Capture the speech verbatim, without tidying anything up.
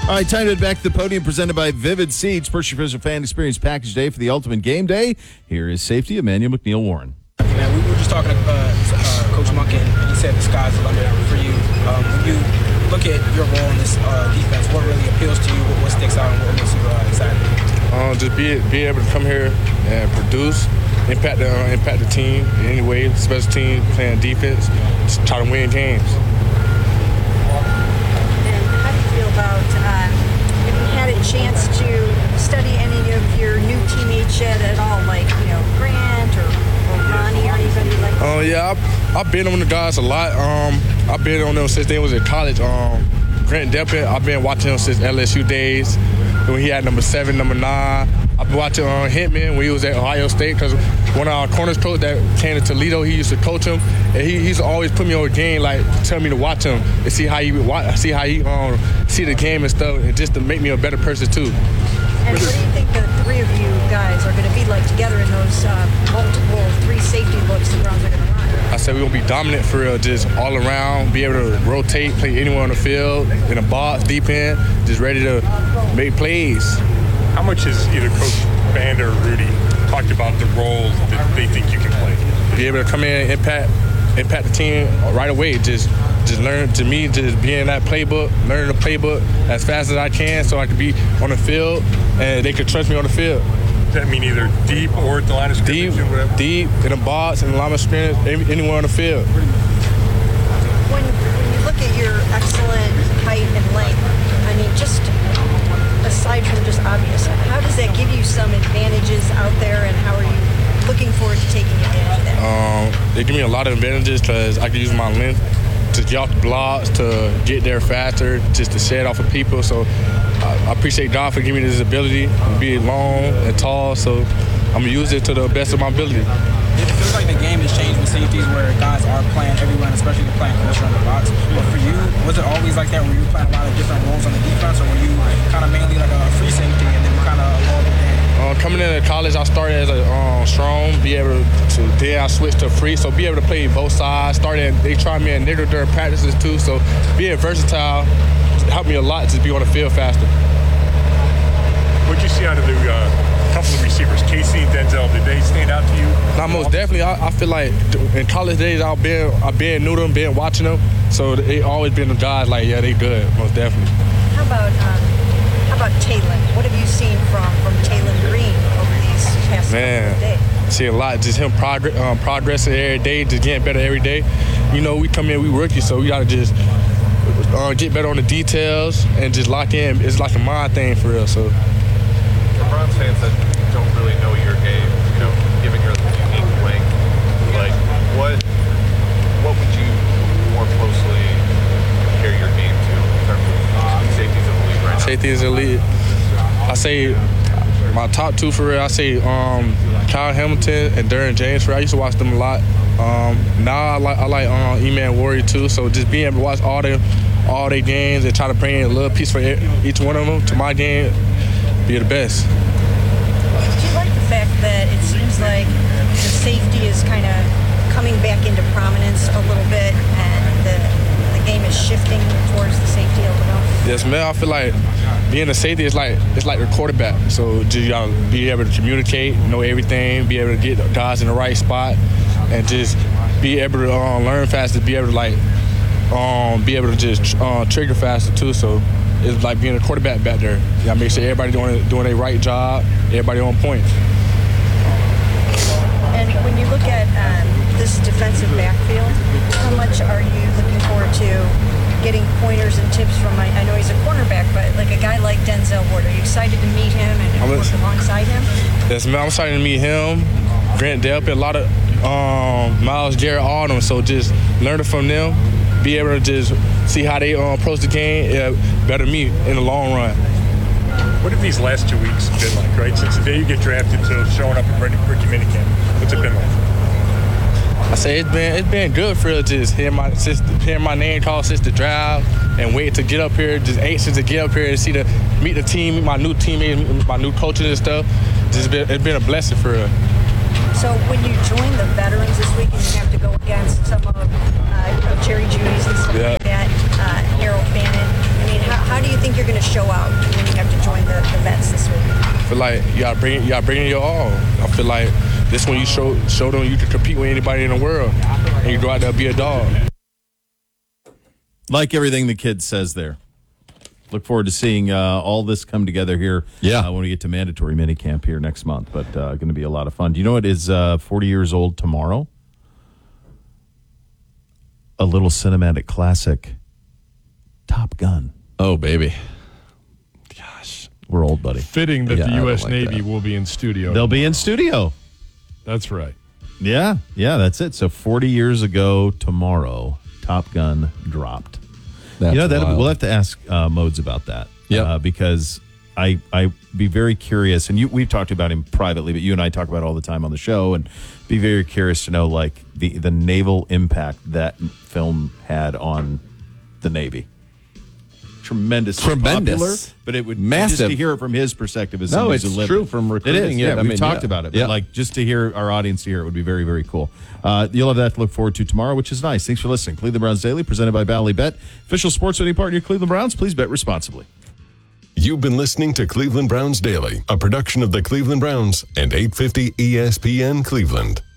All right, time to head back to the podium presented by Vivid Seats. First Official Fan Experience Package Day for the ultimate game day. Here is safety Emmanuel McNeil Warren. Man, we were just talking to uh, uh, Coach Monken, and he said the sky's the limit for you. Um, when you look at your role in this uh, defense, what really appeals to you, what, what sticks out, and what makes you uh, excited? Um, just be be able to come here and produce, impact the uh, impact the team in any way, special team, playing defense, just try to win games. About um, if you had a chance to study any of your new teammates yet at all, like, you know, Grant or, or Ronnie or anybody like that? Oh, uh, yeah, I've, I've been on the guys a lot. Um, I've been on them since they was in college. Um, Grant Delpit, I've been watching him since L S U days, when he had number seven, number nine. I've been watching uh, Hitman when he was at Ohio State, because one of our corners coach that came to Toledo, he used to coach him, and he he's always put me on a game, like tell me to watch him and see how he watch, see how he um see the game and stuff, and just to make me a better person too. And what do you think the three of you guys are going to be like together in those uh, multiple three safety looks the Browns are going to run? I said we're going to be dominant for real, just all around, be able to rotate, play anywhere on the field, in a box, deep end, just ready to make plays. How much has either Coach Vander or Rudy talked about the role that they think you can play? Be able to come in and impact, impact the team right away. Just just learn, to me, just be in that playbook, learn the playbook as fast as I can so I can be on the field and they can trust me on the field. Does that mean either deep or at the line of scrimmage? Deep, deep, in the box, in the line of scrimmage, anywhere on the field. When, when you look at your excellent height and length, I mean, just aside from just obvious, how does that give you some advantages out there, and how are you looking forward to taking advantage of that? Um, they give me a lot of advantages because I can use my length to get off the blocks, to get there faster, just to shed off of people. So I, I appreciate God for giving me this ability to be long and tall, so I'm going to use it to the best of my ability. It feels like the game has changed with safeties where guys are playing everyone, especially the playing closer in the box. But for you, was it always like that? Were you playing a lot of different roles on the defense, or were you kind of mainly like a free safety and then kind of evolved in? Uh, coming into college, I started as a um, strong, be able to, then I switched to free, so be able to play both sides. Started, they tried me at nigger during practices too, so being versatile helped me a lot to be on the field faster. What'd you see out of the uh, couple of receivers, Casey and Denzel? Did they stand out to you? Now, most definitely, I, I feel like in college days, I've been, I've been new to them, been watching them, so they always been the guys like, yeah, they good, most definitely. How about um, how about Taylon? What have you seen from from Taylon Green over these past Man, couple of days? See a lot, just him progress, um, progressing every day, just getting better every day. You know, we come in, we rookies, so we gotta just uh, get better on the details and just lock in. It's like a mind thing for real. So. For Browns fans that don't really know your game, you know, given your unique length, like what what would you more closely compare your game to in terms of uh, safeties of the league right now? Safety is elite. I say my top two for real. I say um, Kyle Hamilton and Derwin James. For real. I used to watch them a lot. Um, now I like I like um, E-Man Warrior too. So just being able to watch all their all their games and try to bring in a little piece for each one of them to my game, be the best. Do you like the fact that it seems like the safety is kind of coming back into prominence a little bit, and the the game is shifting towards the safety a little? Yes, man. I feel like being a safety is like it's like the quarterback. So just you gotta be able to communicate, know everything, be able to get guys in the right spot, and just be able to uh, learn faster, be able to like um, be able to just uh, trigger faster too. So it's like being a quarterback back there. You gotta make sure everybody doing doing their right job, everybody on point. And when you look at um, this defensive backfield, how much are you looking forward to getting pointers and tips from, I, I know he's a cornerback, but like a guy like Denzel Ward? Are you excited to meet him and work alongside him? Yes, man, I'm excited to meet him, Grant Delpit, a lot of um, Miles Garrett, all of them. So just learning from them, be able to just see how they uh, approach the game, yeah, better me in the long run. What have these last two weeks been like, right? Since the day you get drafted to showing up in rookie minicamp, what's it been like? I say it's been it's been good for real, just hearing my sister, hearing my name called since the drive, and wait to get up here, just anxious to get up here and see the meet the team, meet my new teammates, meet my new coaches and stuff. Just been it's been a blessing for real. So when you join the veterans this week and you have to go against some of, uh, of Jerry Jeudy's and stuff yeah. like that, uh, Harold Bannon, I mean, how, how do you think think you're going to show out when you have to join the, the vets this week? I feel like you gotta bring, you gotta bring in your all. I feel like this when you show show them you can compete with anybody in the world, and you go out there and be a dog. Like everything the kid says there. Look forward to seeing uh, all this come together here Yeah. uh, when we get to mandatory minicamp here next month. But uh, going to be a lot of fun. Do you know it is uh, forty years old tomorrow? A little cinematic classic, Top Gun. Oh, baby. We're old, buddy. Fitting that Yeah, I the don't U S like Navy that. will be in studio. They'll be in studio. That's right. Yeah, yeah, that's it. So forty years ago tomorrow, Top Gun dropped. That's you know, that wild. we'll have to ask uh, Modes about that. Yep. Uh, because I I be very curious, and you we've talked about him privately, but you and I talk about it all the time on the show, and be very curious to know like the the naval impact that film had on the Navy. Tremendous, Tremendous. popular, but it would Massive. just to hear it from his perspective as No, somebody it's who lived true it. from It recruiting is. it. Yeah, I we mean, talked yeah. about it, but Yeah. like just to hear our audience to hear it would be very, very cool. Uh, you'll have that to look forward to tomorrow, which is nice. Thanks for listening. Cleveland Browns Daily, presented by Bally Bet, official sports betting partner of your Cleveland Browns. Please bet responsibly. You've been listening to Cleveland Browns Daily, a production of the Cleveland Browns and eight fifty E S P N Cleveland.